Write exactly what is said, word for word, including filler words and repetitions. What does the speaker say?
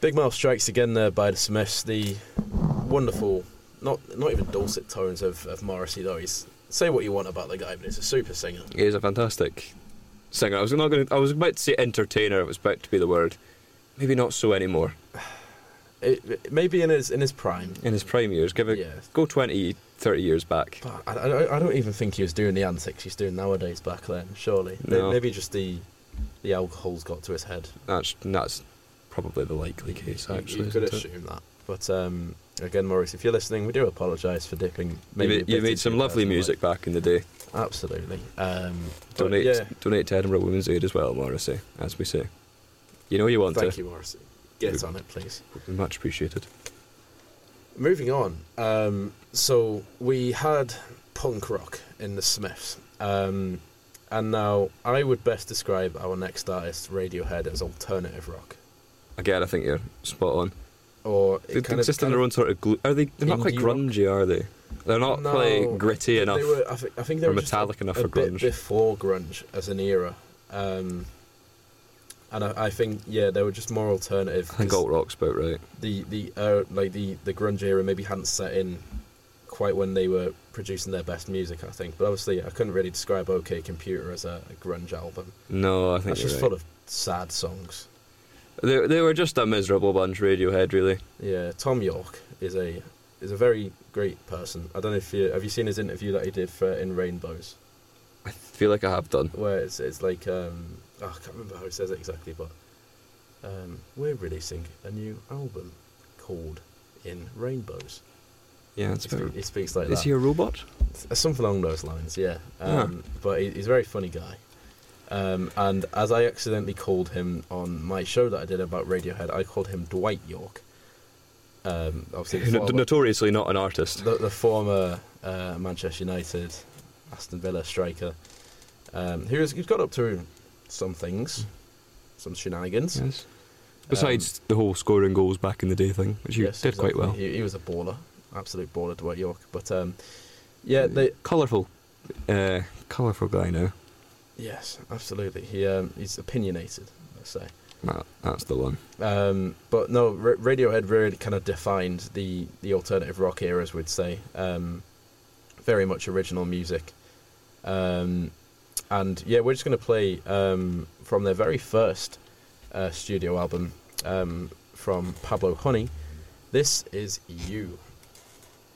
Big Mouth Strikes Again there by the Smiths. The wonderful, not not even dulcet tones of, of Morrissey, though. He's, say what you want about the guy, but he's a super singer. He is a fantastic singer. I was not going. I was about to say entertainer. It was about to be the word. Maybe not so anymore. It, it, maybe in his in his prime. In his prime years, give it Yeah. go twenty, thirty years back. But I, I, I don't even think he was doing the antics he's doing nowadays back then, surely. No. Maybe just the the alcohol's got to his head. That's that's probably the likely case, You- actually. You could isn't it? assume that. But um, again, Maurice, if you're listening, we do apologise for dipping. Maybe You, a made, bit you made into some your lovely personal music life. back in the day. Absolutely. Um, but Donate, yeah, donate to Edinburgh Women's Aid as well, Morrissey, as we say. You know you want thank to. you, Morrissey. Get on it, please. Would be much appreciated. Moving on, um, so we had punk rock in the Smiths, um, and now I would best describe our next artist, Radiohead, as alternative rock, Again, I think you're spot on. or They it kind of, exist in kind their of own sort of. Glu- are they? They're not quite indie rock. grungy, are they? They're not No, quite gritty they enough. were, I, th- I think they or were just metallic a, enough a for bit grunge. before grunge as an era, um, and I, I think yeah, they were just more alternative. I think 'cause alt rock's about right. the the uh, like the the grunge era maybe hadn't set in quite when they were producing their best music, I think. But obviously, I couldn't really describe OK Computer as a, a grunge album. No, I think That's you're just right. full of sad songs. They they were just a miserable bunch, Radiohead, really. Yeah, Tom York is a is a very great person. I don't know if you have you seen his interview that he did for In Rainbows, I feel like I have done. where it's it's like um, oh, I can't remember how he says it exactly, but um, we're releasing a new album called In Rainbows. Yeah, it's He, about. spe- he speaks like Is that. he a robot? Something along those lines, yeah. Um, Ah. But he, he's a very funny guy. Um, and as I accidentally called him on my show that I did about Radiohead, I called him Dwight York. Um, obviously, the No- former, notoriously not an artist. the, the former uh, Manchester United, Aston Villa striker, um, who's, who's got up to some things, some shenanigans. Yes. Besides the whole scoring goals back in the day thing, which you Yes, did quite exactly. well. He, he was a baller, absolute baller, Dwight York. But um, yeah, they, Colourful, uh, colourful guy now. yes, absolutely. He um, he's opinionated, let's say. That, that's the one. Um, but no, R- Radiohead really kind of defined the, the alternative rock era, as we'd say. Um, very much original music. Um, and yeah, we're just going to play um, from their very first uh, studio album um, from Pablo Honey. This is You.